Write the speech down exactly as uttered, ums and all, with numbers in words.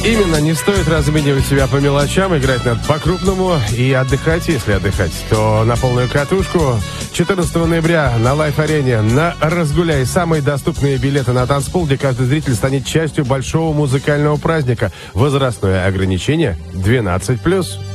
Именно, не стоит разменивать себя по мелочам, играть надо по-крупному и отдыхать, если отдыхать, то на полную катушку. четырнадцатого ноября на Лайф-арене на «Разгуляй» самые доступные билеты на танцпол, где каждый зритель станет частью большого музыкального праздника. Возрастное ограничение двенадцать плюс.